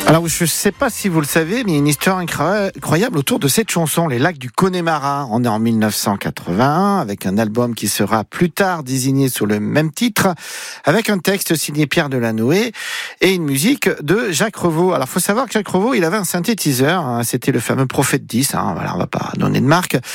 Alors, je ne sais pas si vous le savez, mais il y a une histoire incroyable autour de cette chanson, Les Lacs du Connemara. On est en 1981, avec un album qui sera plus tard désigné sous le même titre, avec un texte signé Pierre Delanoë et une musique de Jacques Revaux. Alors, faut savoir que Jacques Revaux, il avait un synthétiseur, hein, c'était le fameux Prophet 10, hein, voilà, on va pas donner de marque.